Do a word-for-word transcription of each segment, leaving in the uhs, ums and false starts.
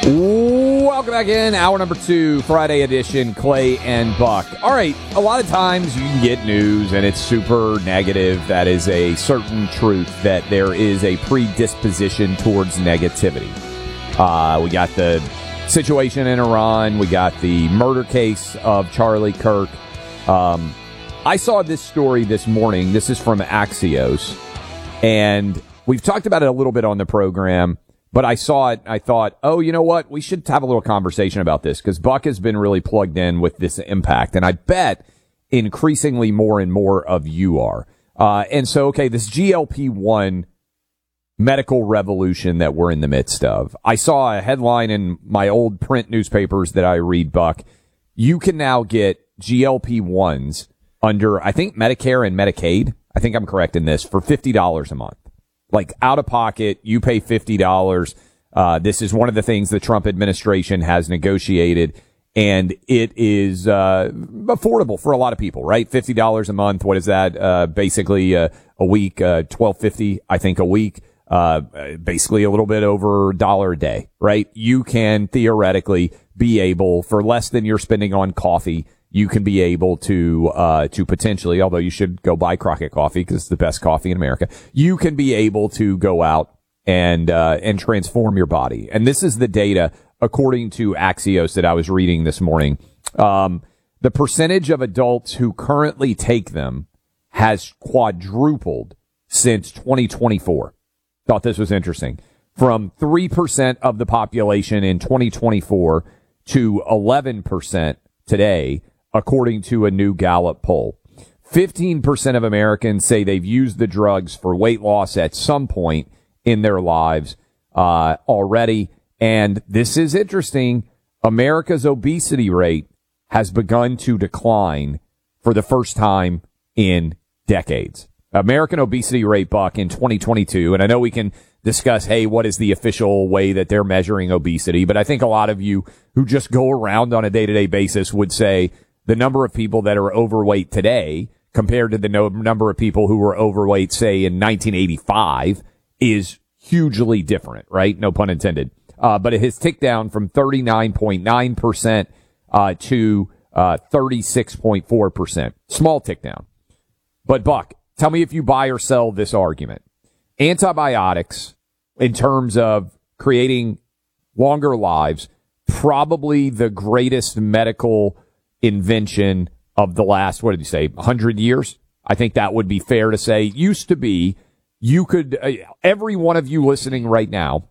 Welcome back in. Hour number two, Friday edition, Clay and Buck. All right, a lot of times you can get news and it's super negative. That is a certain truth that there is a predisposition towards negativity. Uh, we got the situation in Iran. We got the murder case of Charlie Kirk. Um, I saw this story this morning. This is from Axios. And we've talked about it a little bit on the program. But I saw it, I thought, oh, you know what? We should have a little conversation about this because Buck has been really plugged in with this impact. And I bet increasingly more and more of you are. Uh, and so, okay, this G L P one medical revolution that we're in the midst of. I saw a headline in my old print newspapers that I read, Buck. You can now get G L P ones under, I think, Medicare and Medicaid. I think I'm correct in this, for fifty dollars a month. Like out of pocket, you pay fifty dollars. Uh, this is one of the things the Trump administration has negotiated, and it is uh, affordable for a lot of people, right? fifty dollars a month. What is that? Uh, basically uh, a week, uh, twelve fifty, I think, a week. Uh, basically a little bit over a dollar a day, right? You can theoretically be able, for less than you're spending on coffee, you can be able to, uh, to potentially, although you should go buy Crockett coffee because it's the best coffee in America, you can be able to go out and, uh, and transform your body. And this is the data according to Axios that I was reading this morning. Um, the percentage of adults who currently take them has quadrupled since twenty twenty-four. Thought this was interesting. From three percent of the population in twenty twenty-four to eleven percent today, according to a new Gallup poll. fifteen percent of Americans say they've used the drugs for weight loss at some point in their lives uh, already. And this is interesting. America's obesity rate has begun to decline for the first time in decades. American obesity rate, Buck, in twenty twenty-two, and I know we can discuss, hey, what is the official way that they're measuring obesity, but I think a lot of you who just go around on a day-to-day basis would say the number of people that are overweight today compared to the no- number of people who were overweight, say, in nineteen eighty-five is hugely different, right? No pun intended. Uh, but it has ticked down from thirty-nine point nine percent uh, to uh, thirty-six point four percent. Small tick down. But, Buck, tell me if you buy or sell this argument. Antibiotics, in terms of creating longer lives, probably the greatest medical invention of the last, what did you say, one hundred years? I think that would be fair to say. Used to be, you could, uh, every one of you listening right now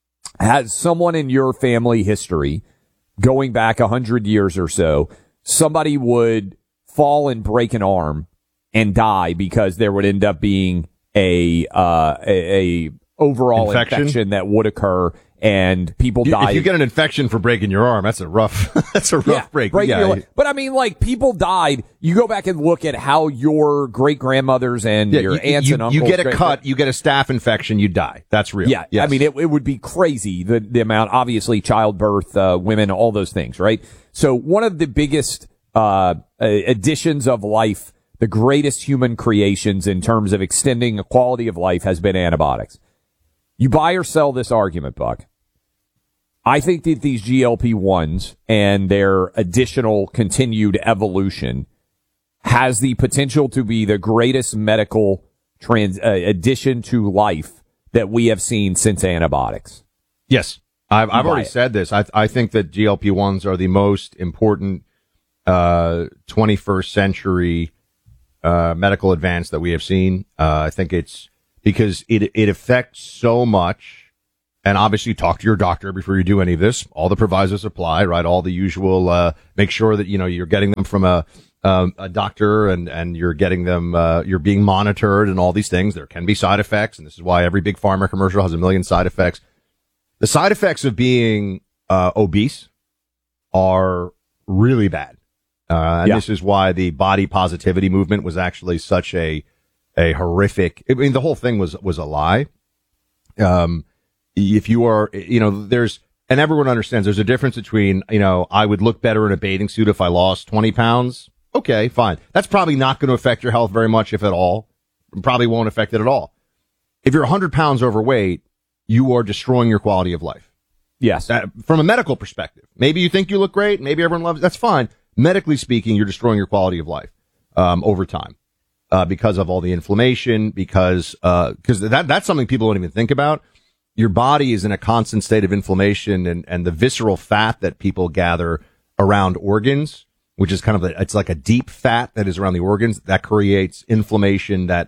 has someone in your family history going back one hundred years or so. Somebody would fall and break an arm and die because there would end up being a uh, a, a overall infection? infection that would occur, and people you, die. If you get an infection for breaking your arm, that's a rough that's a rough yeah, break. break yeah. your, but I mean, like, people died. You go back and look at how your great grandmothers and yeah, your you, aunts you, and uncles. You get a great, cut, you get a staph infection, you die. That's real. Yeah, yes. I mean, it, it would be crazy the the amount. Obviously, childbirth, uh, women, all those things, right? So one of the biggest uh additions of life, the greatest human creations in terms of extending the quality of life, has been antibiotics. You buy or sell this argument, Buck? I think that these G L P ones and their additional continued evolution has the potential to be the greatest medical trans uh, addition to life that we have seen since antibiotics. Yes. I've, I've already it. said this. I, I think that G L P ones are the most important uh, twenty-first century uh, medical advance that we have seen. Uh, I think it's because it it affects so much. And obviously, talk to your doctor before you do any of this. All the provisos apply, right? All the usual. Uh, make sure that you know you're getting them from a um, a doctor, and and you're getting them. Uh, you're being monitored, and all these things. There can be side effects, and this is why every big pharma commercial has a million side effects. The side effects of being uh, obese are really bad, uh, and yeah. this is why the body positivity movement was actually such a a horrific. I mean, the whole thing was was a lie. Um, if you are, you know, there's, and everyone understands there's a difference between, you know, I would look better in a bathing suit if I lost twenty pounds. Okay, fine. That's probably not going to affect your health very much, if at all. Probably won't affect it at all. If you're one hundred pounds overweight, you are destroying your quality of life. Yes. Uh, from a medical perspective. Maybe you think you look great. Maybe everyone loves, that's fine. Medically speaking, you're destroying your quality of life, um, over time, uh, because of all the inflammation, because, uh, cause that, that's something people don't even think about. Your body is in a constant state of inflammation, and, and the visceral fat that people gather around organs, which is kind of a, it's like a deep fat that is around the organs that creates inflammation that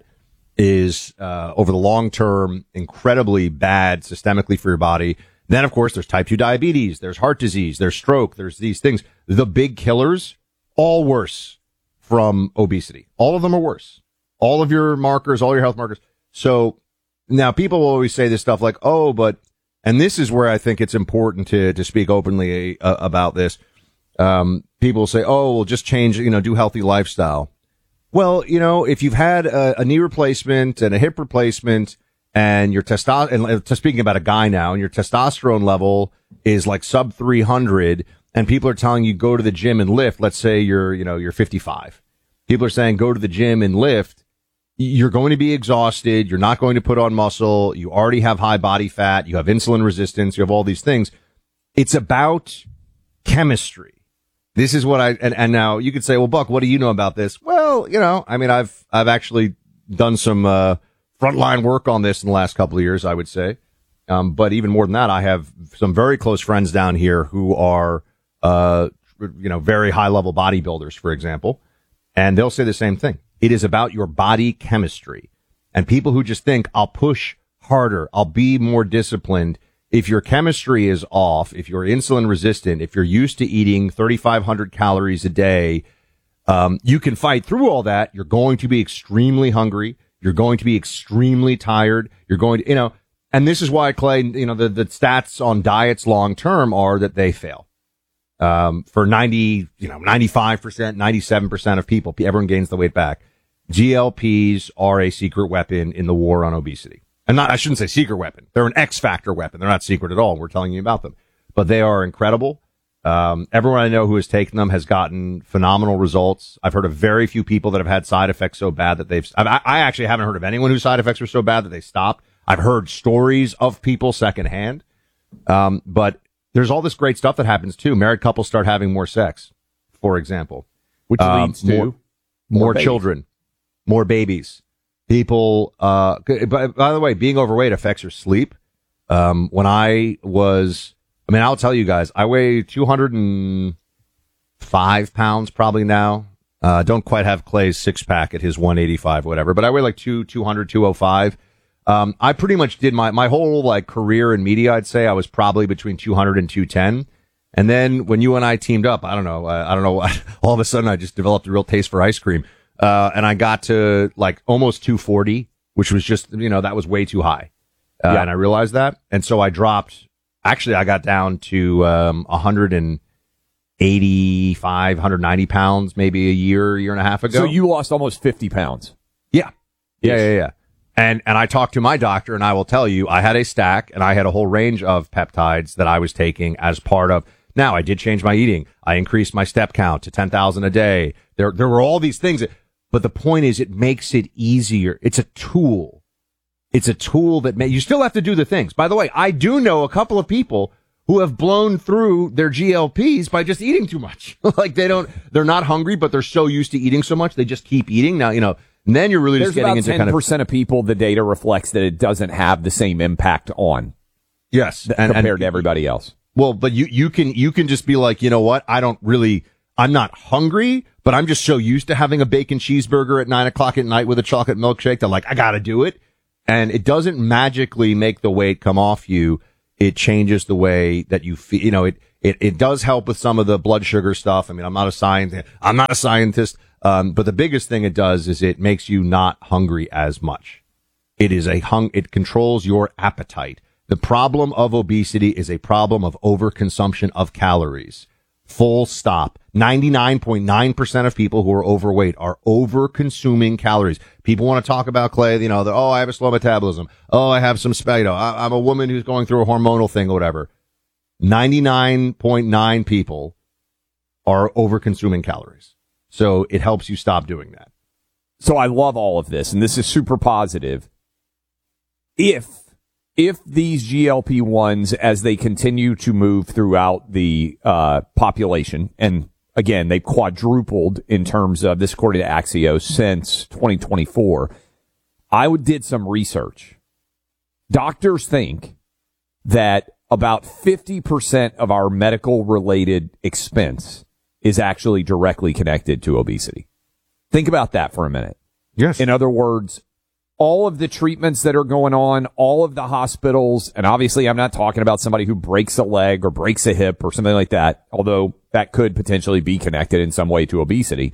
is, uh, over the long term, incredibly bad systemically for your body. Then, of course, there's type two diabetes, there's heart disease, there's stroke, there's these things. The big killers, all worse from obesity. All of them are worse. All of your markers, all your health markers. So now people will always say this stuff like, oh, but, and this is where I think it's important to, to speak openly uh, about this. Um, people say, oh, we'll just change, you know, do healthy lifestyle. Well, you know, if you've had a, a knee replacement and a hip replacement, and your testosterone, and speaking about a guy now, and your testosterone level is like sub three hundred, and people are telling you go to the gym and lift. Let's say you're, you know, you're fifty-five. People are saying go to the gym and lift. You're going to be exhausted. You're not going to put on muscle. You already have high body fat. You have insulin resistance. You have all these things. It's about chemistry. This is what I, and, and now you could say, well, Buck, what do you know about this? Well, you know, I mean, I've, I've actually done some, uh, frontline work on this in the last couple of years, I would say. Um, but even more than that, I have some very close friends down here who are, uh, you know, very high level bodybuilders, for example. And they'll say the same thing. It is about your body chemistry. And people who just think I'll push harder, I'll be more disciplined. If your chemistry is off, if you're insulin resistant, if you're used to eating thirty-five hundred calories a day, um, you can fight through all that. You're going to be extremely hungry. You're going to be extremely tired. You're going to, you know, and this is why, Clay, you know, the, the stats on diets long term are that they fail. Um, for ninety, you know, ninety-five percent, ninety-seven percent of people, everyone gains the weight back. G L Ps are a secret weapon in the war on obesity. And not, I shouldn't say secret weapon. They're an X factor weapon. They're not secret at all. We're telling you about them, but they are incredible. Um, everyone I know who has taken them has gotten phenomenal results. I've heard of very few people that have had side effects so bad that they've, I, I actually haven't heard of anyone whose side effects were so bad that they stopped. I've heard stories of people secondhand. Um, but there's all this great stuff that happens too. Married couples start having more sex, for example, which um, leads to more, more children, more babies. People, uh, by, by the way, being overweight affects your sleep. Um, when I was, I mean, I'll tell you guys, I weigh two hundred five pounds probably now. Uh, don't quite have Clay's six pack at his one eighty-five, whatever, but I weigh like two, two hundred, two oh five. Um, I pretty much did my, my whole like career in media. I'd say I was probably between two hundred and two ten. And then when you and I teamed up, I don't know, I, I don't know, all of a sudden I just developed a real taste for ice cream. Uh, and I got to like almost two forty, which was just, you know, that was way too high. Uh, yeah. And I realized that. And so I dropped, actually I got down to, um, one eighty-five, one ninety pounds, maybe a year, year and a half ago. So you lost almost fifty pounds. Yeah. Yeah. Yeah. Yeah. And, and I talked to my doctor, and I will tell you, I had a stack and I had a whole range of peptides that I was taking as part of. Now I did change my eating. I increased my step count to ten thousand a day. There, there were all these things that, but the point is it makes it easier. It's a tool. It's a tool that may, you still have to do the things. By the way, I do know a couple of people who have blown through their G L Ps by just eating too much. Like they don't, they're not hungry, but they're so used to eating so much, they just keep eating. Now, you know, and then you're really There's just getting about into ten kind of percent of people, the data reflects that it doesn't have the same impact on. Yes. And, compared and, to everybody else. Well, but you, you can, you can just be like, you know what? I don't really, I'm not hungry, but I'm just so used to having a bacon cheeseburger at nine o'clock at night with a chocolate milkshake that like, I gotta do it. And it doesn't magically make the weight come off you. It changes the way that you feel. You know, it, it, it does help with some of the blood sugar stuff. I mean, I'm not a scientist. I'm not a scientist. Um, but the biggest thing it does is it makes you not hungry as much. It is a hung, it controls your appetite. The problem of obesity is a problem of overconsumption of calories. Full stop. ninety-nine point nine percent of people who are overweight are over-consuming calories. People want to talk about, Clay, you know, the, oh, I have a slow metabolism. Oh, I have some, you know, I, I'm a woman who's going through a hormonal thing or whatever. ninety-nine point nine people are over-consuming calories. So it helps you stop doing that. So I love all of this, and this is super positive. If if these G L P ones, as they continue to move throughout the uh, population, and again, they've quadrupled in terms of this, according to Axios, since twenty twenty-four, I did some research. Doctors think that about fifty percent of our medical-related expense is actually directly connected to obesity. Think about that for a minute. Yes. In other words, all of the treatments that are going on, all of the hospitals, and obviously I'm not talking about somebody who breaks a leg or breaks a hip or something like that, although that could potentially be connected in some way to obesity.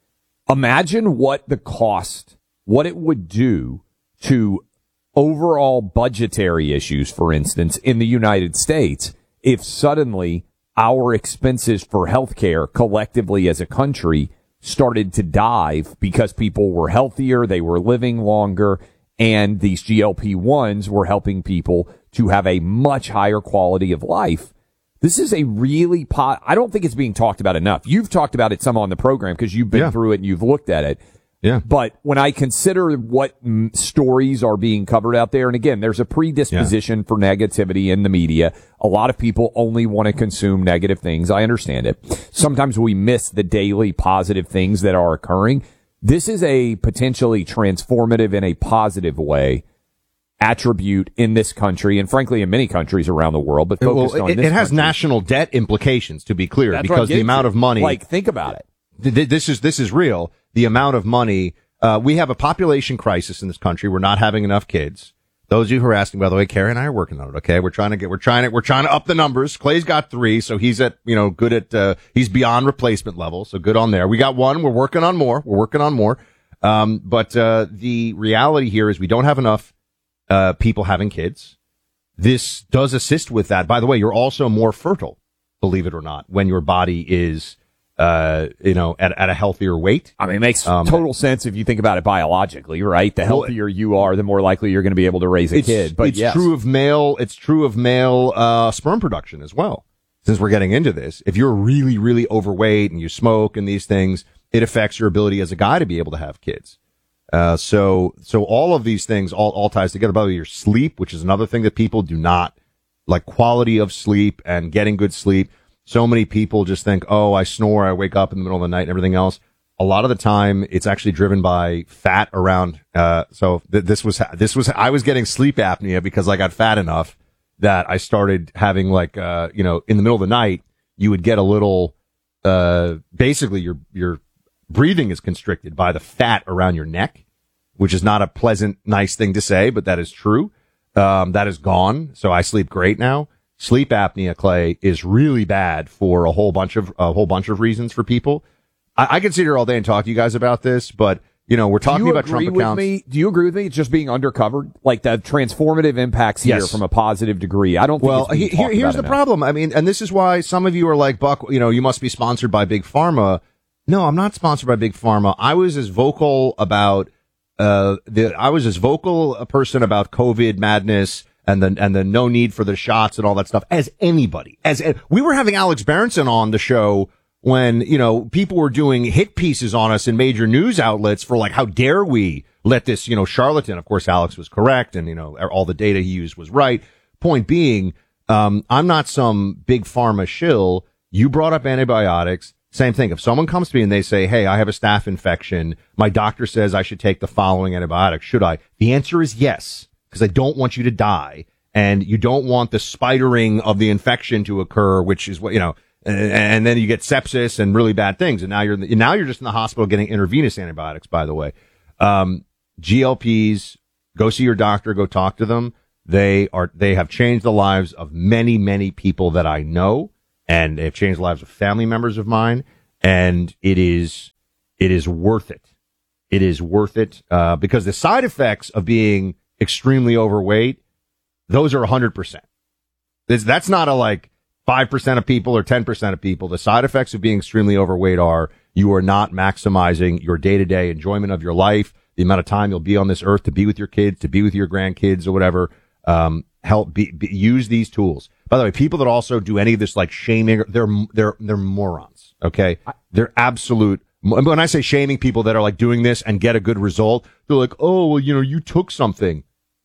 Imagine what the cost, what it would do to overall budgetary issues, for instance, in the United States, if suddenly our expenses for healthcare collectively as a country started to dive because people were healthier, they were living longer, and these G L P ones were helping people to have a much higher quality of life. This is a really po- I don't think it's being talked about enough. You've talked about it some on the program because you've been Yeah. through it and you've looked at it. Yeah. But when I consider what mm, stories are being covered out there, and again, there's a predisposition yeah. for negativity in the media. A lot of people only want to consume negative things. I understand it. Sometimes we miss the daily positive things that are occurring. This is a potentially transformative in a positive way attribute in this country, and frankly in many countries around the world, but focused well, on it, this it has country. National debt implications, to be clear, That's because the amount to. of money. Like, think about it. Th- this is this is real. The amount of money. Uh, we have a population crisis in this country. We're not having enough kids. Those of you who are asking, by the way, Carrie and I are working on it. Okay, we're trying to get, we're trying to, we're trying to up the numbers. Clay's got three, so he's at, you know, good at, uh, he's beyond replacement level, so good on there. We got one. We're working on more. We're working on more. Um, but uh, the reality here is we don't have enough uh, people having kids. This does assist with that. By the way, you're also more fertile, believe it or not, when your body is. Uh, you know, at, at a healthier weight. I mean, it makes um, total sense if you think about it biologically, right? The healthier you are, the more likely you're going to be able to raise a it's, kid. But it's yes. true of male, it's true of male, uh, sperm production as well. Since we're getting into this, if you're really, really overweight and you smoke and these things, it affects your ability as a guy to be able to have kids. Uh, so, so all of these things all, all ties together. By the way, your sleep, which is another thing that people do not like, quality of sleep and getting good sleep. So many people just think, oh, I snore, I wake up in the middle of the night and everything else. A lot of the time, it's actually driven by fat around, uh, so th- this was, this was, I was getting sleep apnea because I got fat enough that I started having like, uh, you know, in the middle of the night, you would get a little, uh, basically your, your breathing is constricted by the fat around your neck, which is not a pleasant, nice thing to say, but that is true. Um, that is gone. So I sleep great now. Sleep apnea, Clay, is really bad for a whole bunch of a whole bunch of reasons for people. I, I could sit here all day and talk to you guys about this, but you know we're talking about Trump with accounts. Me? Do you agree with me? It's just being undercovered, like the transformative impacts here Yes. from a positive degree. I don't think. Well, it's being he, here, talked here's about the enough. problem. I mean, and this is why some of you are like, Buck, you know, you must be sponsored by Big Pharma. No, I'm not sponsored by Big Pharma. I was as vocal about uh the I was as vocal a person about COVID madness. And the, and the no need for the shots and all that stuff as anybody, as we were having Alex Berenson on the show when, you know, people were doing hit pieces on us in major news outlets for like, how dare we let this, you know, charlatan. Of course, Alex was correct. And, you know, all the data he used was right. Point being, um, I'm not some big pharma shill. You brought up antibiotics. Same thing. If someone comes to me and they say, hey, I have a staph infection. My doctor says I should take the following antibiotics. Should I? The answer is yes. Because I don't want you to die, and you don't want the spidering of the infection to occur, which is what, you know, and, and then you get sepsis and really bad things, and now you're, now you're just in the hospital getting intravenous antibiotics, by the way. Um, G L Ps, go see your doctor, go talk to them. They are, they have changed the lives of many, many people that I know, and they've changed the lives of family members of mine, and it is, it is worth it. It is worth it, uh, because the side effects of being extremely overweight, those are one hundred percent. This, that's not a like five percent of people or ten percent of people. The side effects of being extremely overweight are you are not maximizing your day-to-day enjoyment of your life, the amount of time you'll be on this earth to be with your kids, to be with your grandkids or whatever. Um, help be, be, use these tools. By the way, people that also do any of this like shaming, they're, they're, they're morons. Okay. They're absolute. When I say shaming people that are like doing this and get a good result, they're like, oh, well, you know, you took something.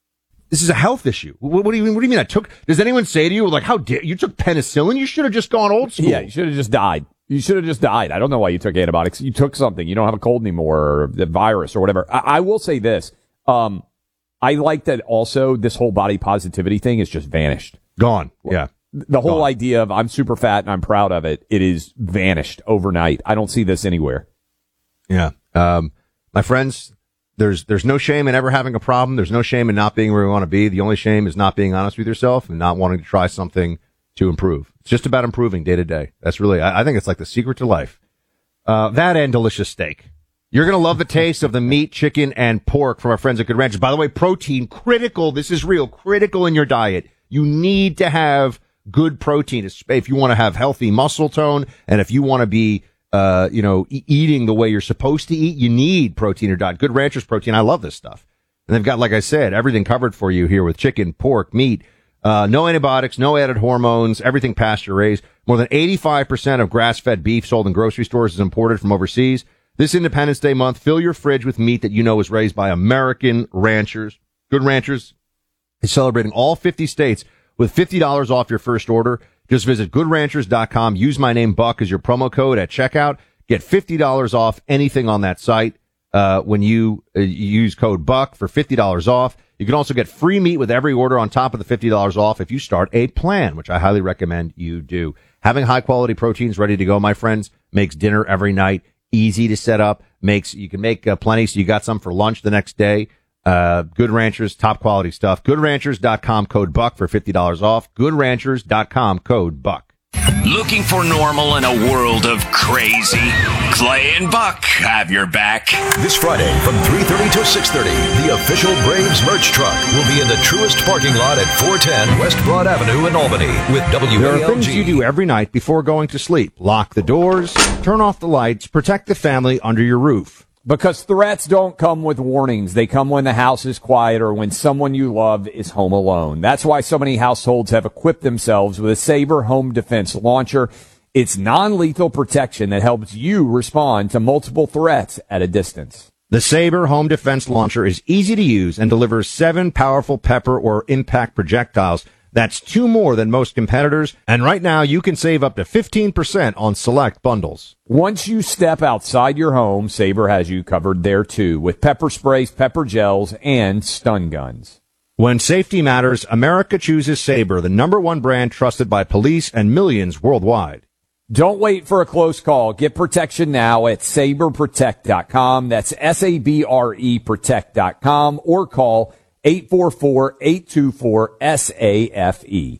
This is a health issue. What, what do you mean? What do you mean? I took? Does anyone say to you like, "How dare you took penicillin? You should have just gone old school." Yeah, you should have just died. You should have just died. I don't know why you took antibiotics. You took something. You don't have a cold anymore, or the virus, or whatever. I, I will say this. Um, I like that. Also, this whole body positivity thing has just vanished. Gone. Yeah. The whole Gone. idea of I'm super fat and I'm proud of it. It is vanished overnight. I don't see this anywhere. Yeah. Um, my friends. There's there's no shame in ever having a problem. There's no shame in not being where you want to be. The only shame is not being honest with yourself and not wanting to try something to improve. It's just about improving day to day. That's really, I, I think it's like the secret to life. Uh, that and delicious steak. You're going to love the taste of the meat, chicken, and pork from our friends at Good Ranchers. By the way, protein, critical. This is real, critical in your diet. You need to have good protein if you want to have healthy muscle tone and if you want to be Uh, you know, e- eating the way you're supposed to eat, you need protein or diet. Good Ranchers protein. I love this stuff. And they've got, like I said, everything covered for you here with chicken, pork, meat, uh, no antibiotics, no added hormones, everything pasture raised. More than eighty-five percent of grass-fed beef sold in grocery stores is imported from overseas. This Independence Day month, fill your fridge with meat that you know is raised by American ranchers. Good Ranchers is celebrating all fifty states with fifty dollars off your first order. Just visit good ranchers dot com. Use my name, Buck, as your promo code at checkout. Get fifty dollars off anything on that site uh, when you uh, use code Buck for fifty dollars off. You can also get free meat with every order on top of the fifty dollars off if you start a plan, which I highly recommend you do. Having high-quality proteins ready to go, my friends, makes dinner every night easy to set up. Makes You can make uh, plenty so you got some for lunch the next day. Uh, Good Ranchers, top quality stuff. good ranchers dot com, code Buck for fifty dollars off. good ranchers dot com, code Buck. Looking for normal in a world of crazy? Clay and Buck have your back. This Friday from three thirty to six thirty, the official Braves merch truck will be in the Truist parking lot at four ten West Broad Avenue in Albany with W A L G. There are things you do every night before going to sleep. Lock the doors, turn off the lights, protect the family under your roof. Because threats don't come with warnings. They come when the house is quiet or when someone you love is home alone. That's why so many households have equipped themselves with a Sabre Home Defense Launcher. It's non-lethal protection that helps you respond to multiple threats at a distance. The Sabre Home Defense Launcher is easy to use and delivers seven powerful pepper or impact projectiles. That's two more than most competitors, and right now you can save up to fifteen percent on select bundles. Once you step outside your home, Sabre has you covered there too, with pepper sprays, pepper gels, and stun guns. When safety matters, America chooses Sabre, the number one brand trusted by police and millions worldwide. Don't wait for a close call. Get protection now at sabre protect dot com. That's S A B R E protect dot com, or call eight four four, eight two four, S A F E.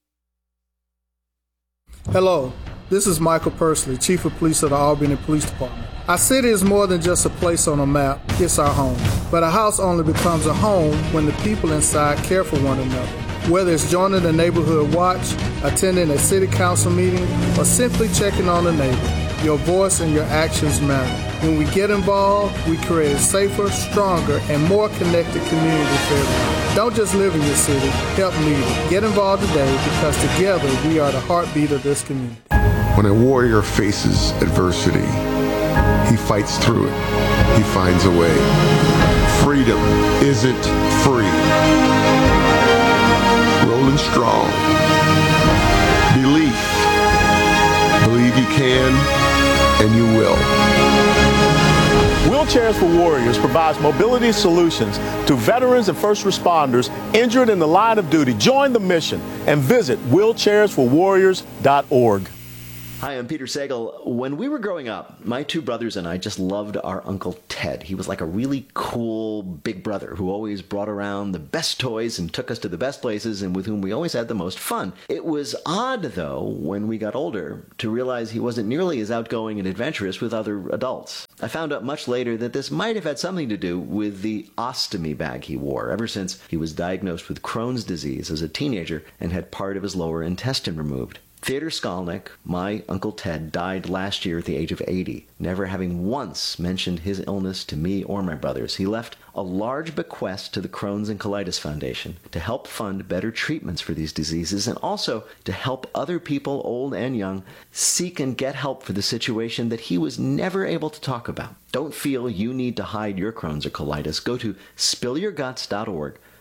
Hello, this is Michael Pursley, Chief of Police of the Albany Police Department. Our city is more than just a place on a map, it's our home. But a house only becomes a home when the people inside care for one another. Whether it's joining a neighborhood watch, attending a city council meeting, or simply checking on a neighbor, your voice and your actions matter. When we get involved, we create a safer, stronger, and more connected community for everyone. Don't just live in your city, help lead it. Get involved today because together we are the heartbeat of this community. When a warrior faces adversity, he fights through it. He finds a way. Freedom isn't free. Rolling strong. Belief. Believe you can and you will. Wheelchairs for Warriors provides mobility solutions to veterans and first responders injured in the line of duty. Join the mission and visit wheelchairs for warriors dot org. Hi, I'm Peter Sagal. When we were growing up, my two brothers and I just loved our Uncle Ted. He was like a really cool big brother who always brought around the best toys and took us to the best places and with whom we always had the most fun. It was odd, though, when we got older, to realize he wasn't nearly as outgoing and adventurous with other adults. I found out much later that this might have had something to do with the ostomy bag he wore ever since he was diagnosed with Crohn's disease as a teenager and had part of his lower intestine removed. Theodor Skolnick, my Uncle Ted, died last year at the age of eighty, never having once mentioned his illness to me or my brothers. He left a large bequest to the Crohn's and Colitis Foundation to help fund better treatments for these diseases and also to help other people, old and young, seek and get help for the situation that he was never able to talk about. Don't feel you need to hide your Crohn's or colitis. Go to spill your guts dot org.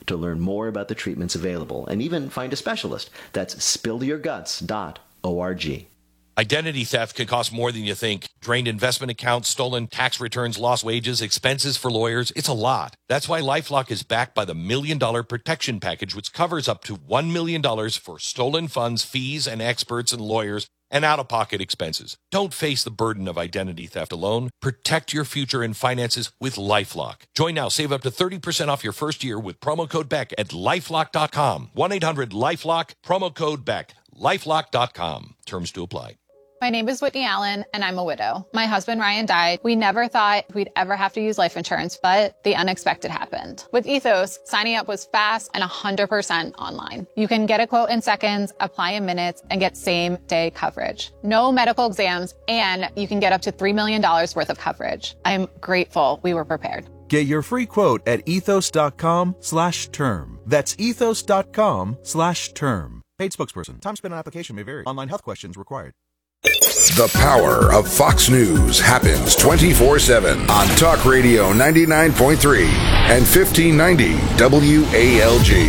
to learn more about the treatments available and even find a specialist. That's spill your guts dot org. Identity theft can cost more than you think. Drained investment accounts, stolen tax returns, lost wages, expenses for lawyers. It's a lot. That's why LifeLock is backed by the Million Dollar Protection Package, which covers up to one million dollars for stolen funds, fees, and experts and lawyers, and out-of-pocket expenses. Don't face the burden of identity theft alone. Protect your future and finances with LifeLock. Join now. Save up to thirty percent off your first year with promo code Beck at lifelock dot com. one eight hundred lifelock, promo code Beck. lifelock dot com. Terms to apply. My name is Whitney Allen, and I'm a widow. My husband, Ryan, died. We never thought we'd ever have to use life insurance, but the unexpected happened. With Ethos, signing up was fast and one hundred percent online. You can get a quote in seconds, apply in minutes, and get same-day coverage. No medical exams, and you can get up to three million dollars worth of coverage. I'm grateful we were prepared. Get your free quote at ethos.com slash term. That's ethos.com slash term. Paid spokesperson. Time spent on application may vary. Online health questions required. The power of Fox News happens twenty-four seven on Talk Radio ninety-nine point three and fifteen ninety W A L G.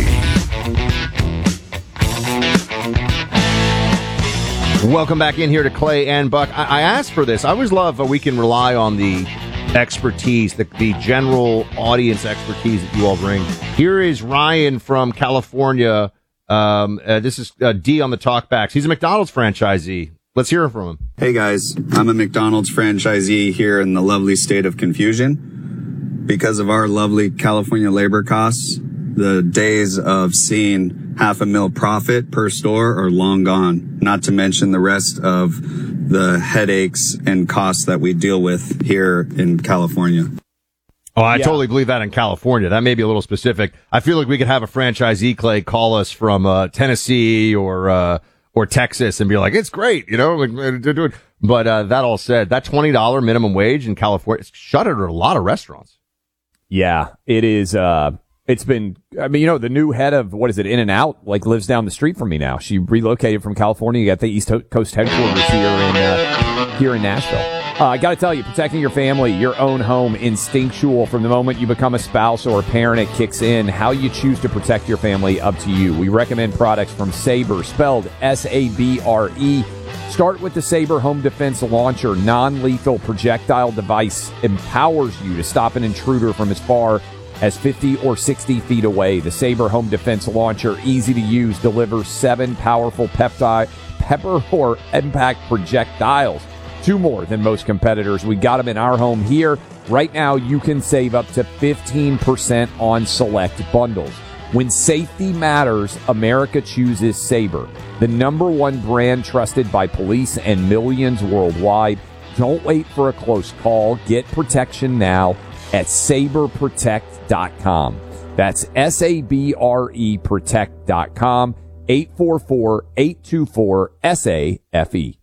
Welcome back in here to Clay and Buck. I, I asked for this. I always love when we can rely on the expertise, the, the general audience expertise that you all bring. Here is Ryan from California. Um, uh, this is uh, D on the talkbacks. He's a McDonald's franchisee. Let's hear from him. Hey guys, I'm a McDonald's franchisee here in the lovely state of confusion. Because of our lovely California labor costs, the days of seeing half a mil profit per store are long gone. Not to mention the rest of the headaches and costs that we deal with here in California. Oh, I Yeah. totally believe that in California. That may be a little specific. I feel like we could have a franchisee, Clay, call us from uh, Tennessee or uh, or Texas and be like, it's great, you know. Like, they're doing. But uh, that all said, that twenty dollars minimum wage in California, it's shuttered a lot of restaurants. Yeah, it is. Uh, it's been, I mean, you know, the new head of, what is it, In-N-Out, like, lives down the street from me now. She relocated from California, got the East Coast headquarters here in, uh, here in Nashville. Uh, I got to tell you, protecting your family, your own home, instinctual from the moment you become a spouse or a parent, it kicks in. How you choose to protect your family, up to you. We recommend products from Sabre, spelled S A B R E. Start with the Sabre Home Defense Launcher. Non-lethal projectile device empowers you to stop an intruder from as far as fifty or sixty feet away. The Sabre Home Defense Launcher, easy to use, delivers seven powerful peptide, pepper or impact projectiles. Two more than most competitors. We got them in our home here. Right now, you can save up to fifteen percent on select bundles. When safety matters, America chooses Sabre, the number one brand trusted by police and millions worldwide. Don't wait for a close call. Get protection now at sabre protect dot com. That's S A B R E protect dot com. eight four four, eight two four, S A F E.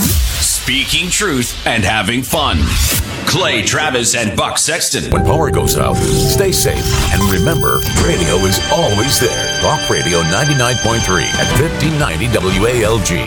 Speaking truth and having fun. Clay Travis and Buck Sexton. When power goes out, stay safe. And remember, radio is always there. Talk Radio ninety-nine point three at fifteen ninety W A L G.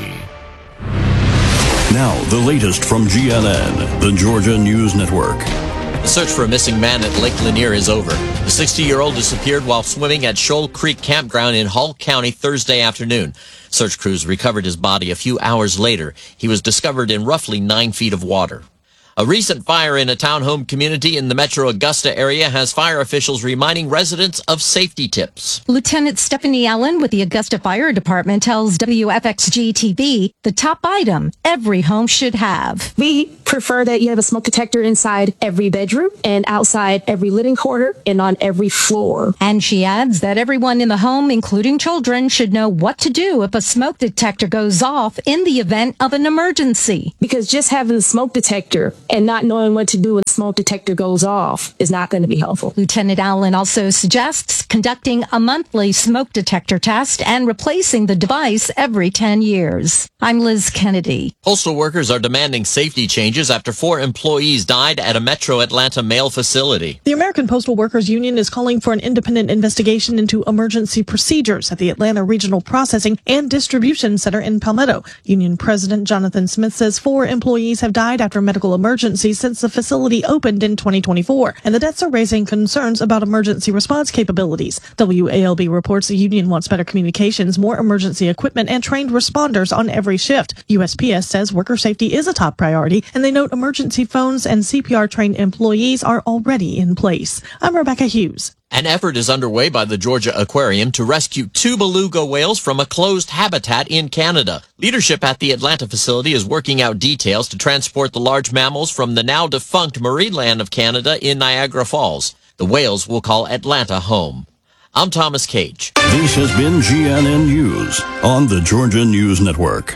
Now, the latest from G N N, the Georgia News Network. The search for a missing man at Lake Lanier is over. The sixty-year-old disappeared while swimming at Shoal Creek Campground in Hall County Thursday afternoon. Search crews recovered his body a few hours later. He was discovered in roughly nine feet of water. A recent fire in a townhome community in the Metro Augusta area has fire officials reminding residents of safety tips. Lieutenant Stephanie Allen with the Augusta Fire Department tells W F X G T V the top item every home should have. We prefer that you have a smoke detector inside every bedroom and outside every living quarter and on every floor. And she adds that everyone in the home, including children, should know what to do if a smoke detector goes off in the event of an emergency. Because just having a smoke detector and not knowing what to do when the smoke detector goes off is not going to be helpful. Lieutenant Allen also suggests conducting a monthly smoke detector test and replacing the device every ten years. I'm Liz Kennedy. Postal workers are demanding safety changes after four employees died at a Metro Atlanta mail facility. The American Postal Workers Union is calling for an independent investigation into emergency procedures at the Atlanta Regional Processing and Distribution Center in Palmetto. Union President Jonathan Smith says four employees have died after medical emergency emergencies since the facility opened in twenty twenty-four, and the deaths are raising concerns about emergency response capabilities. W A L B reports the union wants better communications, more emergency equipment, and trained responders on every shift. U S P S says worker safety is a top priority, and they note emergency phones and C P R-trained employees are already in place. I'm Rebecca Hughes. An effort is underway by the Georgia Aquarium to rescue two beluga whales from a closed habitat in Canada. Leadership at the Atlanta facility is working out details to transport the large mammals from the now defunct Marineland of Canada in Niagara Falls. The whales will call Atlanta home. I'm Thomas Cage. This has been G N N News on the Georgia News Network.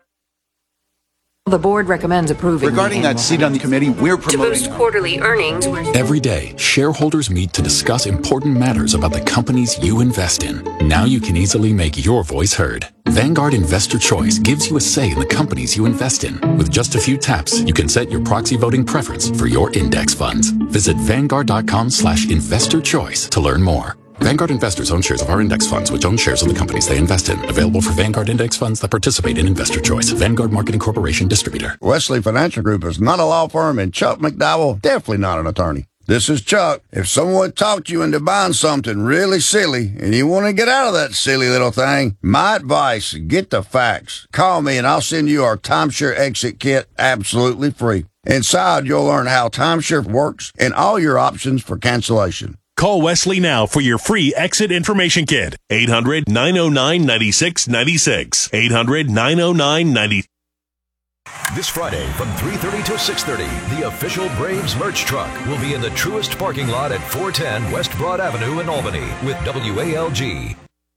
The board recommends approving. Regarding that seat on the committee, we're promoting to boost quarterly earnings. Every day, shareholders meet to discuss important matters about the companies you invest in. Now you can easily make your voice heard. Vanguard Investor Choice gives you a say in the companies you invest in. With just a few taps, you can set your proxy voting preference for your index funds. Visit vanguard.com slash investor choice to learn more. Vanguard investors own shares of our index funds, which own shares of the companies they invest in. Available for Vanguard index funds that participate in Investor Choice. Vanguard Marketing Corporation Distributor. Wesley Financial Group is not a law firm, and Chuck McDowell definitely not an attorney. This is Chuck. If someone talked you into buying something really silly and you want to get out of that silly little thing, my advice, get the facts. Call me and I'll send you our timeshare exit kit absolutely free. Inside, you'll learn how timeshare works and all your options for cancellation. Call Wesley now for your free exit information kit. eight hundred, nine oh nine, nine six nine six. eight hundred, nine oh nine, nine six nine six. This Friday from three thirty to six thirty, the official Braves merch truck will be in the Truist parking lot at four ten West Broad Avenue in Albany with W A L G.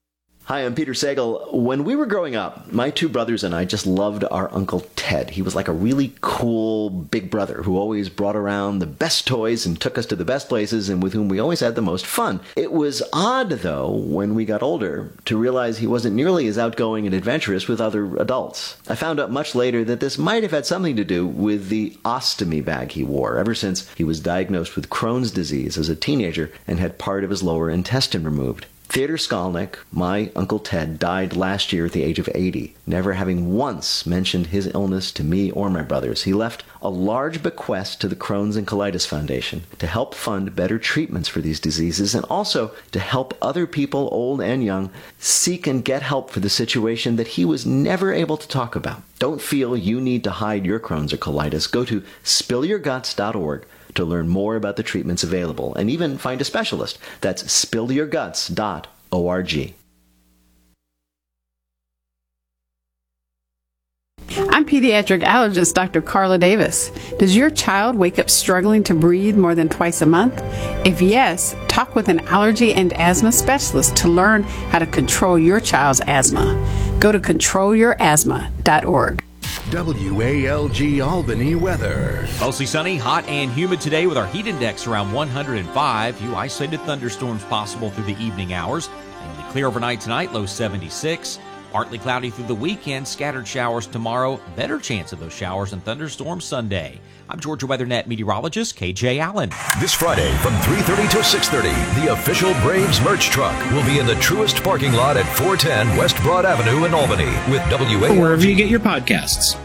Hi, I'm Peter Sagal. When we were growing up, my two brothers and I just loved our Uncle Ted. He was like a really cool big brother who always brought around the best toys and took us to the best places and with whom we always had the most fun. It was odd, though, when we got older, to realize he wasn't nearly as outgoing and adventurous with other adults. I found out much later that this might have had something to do with the ostomy bag he wore ever since he was diagnosed with Crohn's disease as a teenager and had part of his lower intestine removed. Theodore Skolnick, my Uncle Ted, died last year at the age of eighty, never having once mentioned his illness to me or my brothers. He left a large bequest to the Crohn's and Colitis Foundation to help fund better treatments for these diseases and also to help other people, old and young, seek and get help for the situation that he was never able to talk about. Don't feel you need to hide your Crohn's or colitis. Go to spill your guts dot org to learn more about the treatments available and even find a specialist. That's spill your guts dot org. I'm pediatric allergist Doctor Carla Davis. Does your child wake up struggling to breathe more than twice a month? If yes, talk with an allergy and asthma specialist to learn how to control your child's asthma. Go to control your asthma dot org. W A L G Albany weather. Mostly sunny, hot and humid today with our heat index around one hundred five. Few isolated thunderstorms possible through the evening hours. Mainly clear overnight tonight, low seventy-six. Partly cloudy through the weekend, scattered showers tomorrow. Better chance of those showers and thunderstorms Sunday. I'm Georgia WeatherNet meteorologist K J Allen. This Friday from three thirty to six thirty, the official Braves merch truck will be in the Truist parking lot at four ten West Broad Avenue in Albany with W A L G. Or wherever you get your podcasts.